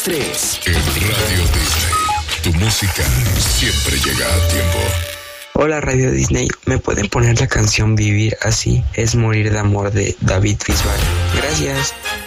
3. En Radio Disney, tu música siempre llega a tiempo. Hola Radio Disney, ¿me pueden poner la canción Vivir así es morir de amor de David Bisbal? Gracias.